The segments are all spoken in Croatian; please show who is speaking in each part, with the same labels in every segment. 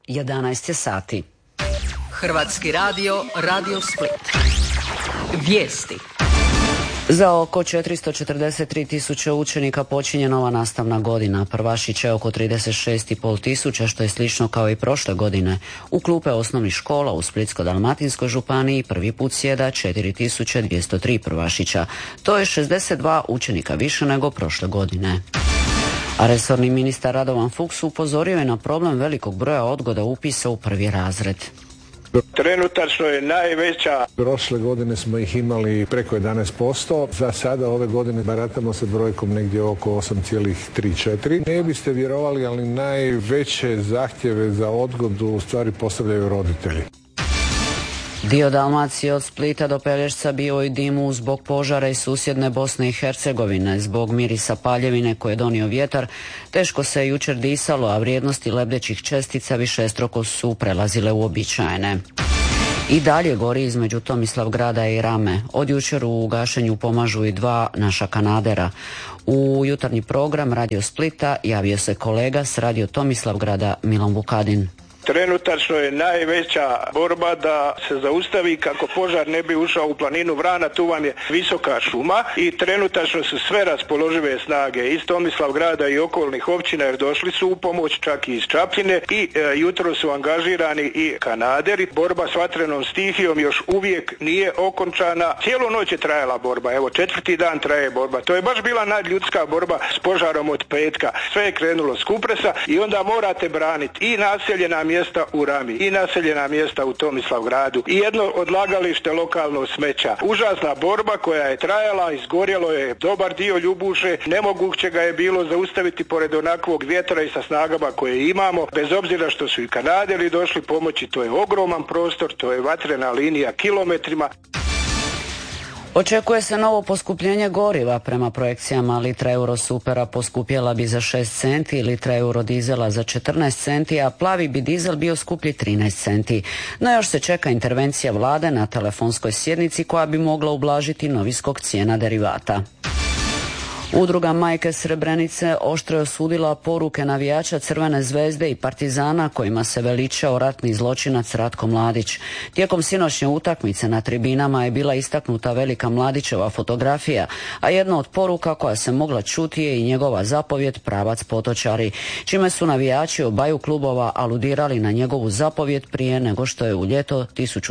Speaker 1: 11 je sati.
Speaker 2: Hrvatski radio, Radio Split. Vijesti.
Speaker 1: Za oko 443 tisuće učenika počinje nova nastavna godina. Prvašić je oko 36,5 tisuća, što je slično kao i prošle godine. U klupe osnovnih škola u Splitsko-dalmatinskoj županiji prvi put sjeda 4203 prvašića. To je 62 učenika više nego prošle godine. A resorni ministar Radovan Fuchs upozorio je na problem velikog broja odgoda upisa u prvi razred.
Speaker 3: Trenutačno je najveća.
Speaker 4: Prošle godine smo ih imali preko 11%, za sada ove godine baratamo sa brojkom negdje oko 8,3-4. Ne biste vjerovali, ali najveće zahtjeve za odgodu u stvari postavljaju roditelji.
Speaker 1: Dio Dalmacije od Splita do Pelješca bio i dimu zbog požara iz susjedne Bosne i Hercegovine. Zbog mirisa paljevine koje je donio vjetar, teško se jučer disalo, a vrijednosti lebdećih čestica višestruko su prelazile uobičajene. I dalje gori između Tomislavgrada i Rame. Od jučer u gašenju pomažu i dva naša kanadera. U jutarnji program Radio Splita javio se kolega s Radio Tomislavgrada Milan Vukadin.
Speaker 3: Trenutačno je najveća borba da se zaustavi kako požar ne bi ušao u planinu Vrana, tu vam je visoka šuma i trenutačno su sve raspoložive snage iz Tomislavgrada i okolnih općina jer došli su u pomoć, čak i iz Čapljine i jutro su angažirani i kanaderi. Borba s vatrenom stihijom još uvijek nije okončana. Cijelu noć je trajala borba, evo 4. dan traje borba. To je baš bila nadljudska borba s požarom od petka. Sve je krenulo s Kupresa i onda morate braniti i naseljena mjesta u Rami i naseljena mjesta u Tomislavgradu i jedno odlagalište lokalnog smeća. Užasna borba koja je trajala, izgorjelo je dobar dio Ljubuše, nemoguće ga je bilo zaustaviti pored onakvog vjetra i sa snagama koje imamo, bez obzira što su i kanaderi došli pomoći, to je ogroman prostor, to je vatrena linija kilometrima.
Speaker 1: Očekuje se novo poskupljenje goriva. Prema projekcijama litra Eurosupera poskupjela bi za 6 centi, litra Eurodizela za 14 centi, a plavi bi dizel bio skuplji 13 centi. No još se čeka intervencija vlade na telefonskoj sjednici koja bi mogla ublažiti novi skok cijena derivata. Udruga Majke Srebrenice oštro je osudila poruke navijača Crvene zvezde i Partizana kojima se veličao ratni zločinac Ratko Mladić. Tijekom sinoćnje utakmice na tribinama je bila istaknuta velika Mladićeva fotografija, a jedna od poruka koja se mogla čuti je i njegova zapovjed Pravac Potočari, čime su navijači obaju klubova aludirali na njegovu zapovjed prije nego što je u ljeto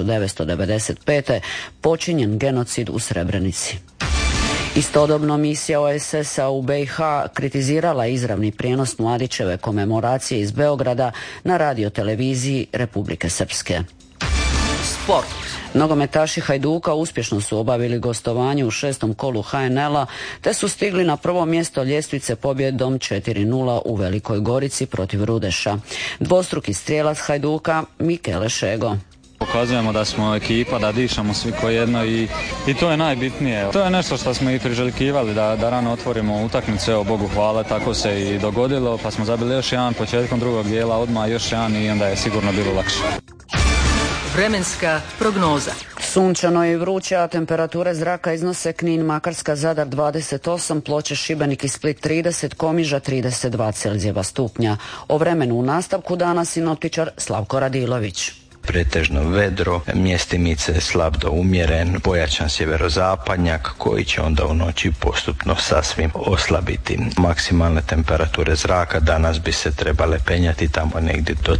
Speaker 1: 1995. počinjen genocid u Srebrenici. Istodobno misija OESS-a u BiH kritizirala izravni prijenos Mladićeve komemoracije iz Beograda na radioteleviziji Republike Srpske.
Speaker 2: Sport.
Speaker 1: Nogometaši Hajduka uspješno su obavili gostovanje u 6. kolu HNL-a te su stigli na prvo mjesto ljestvice pobjedom 4:0 u Velikoj Gorici protiv Rudeša. Dvostruki strijelac Hajduka Mikele Šego.
Speaker 5: Pokazujemo da smo ekipa, da dišamo svi ko jedno i to je najbitnije. To je nešto što smo i priželjkivali, da rano otvorimo utakmicu, evo Bogu hvala, tako se i dogodilo, pa smo zabili još jedan početkom drugog dijela, odmah još jedan i onda je sigurno bilo lakše.
Speaker 2: Vremenska prognoza.
Speaker 1: Sunčano i vruće, a temperature zraka iznose Knin, Makarska, Zadar 28, Ploče, Šibenik i Split 30, Komiža 32 Celzijeva stupnja. O vremenu u nastavku dana sinoptičar Slavko Radilović.
Speaker 6: Pretežno vedro, mjestimice slab do umjeren, pojačan sjeverozapadnjak koji će onda u noći postupno sasvim oslabiti. Maksimalne temperature zraka danas bi se trebale penjati tamo negdje do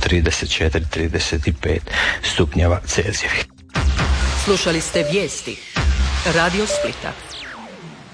Speaker 6: 34-35 stupnjeva Celzijevih.
Speaker 2: Slušali ste vijesti Radio Splita.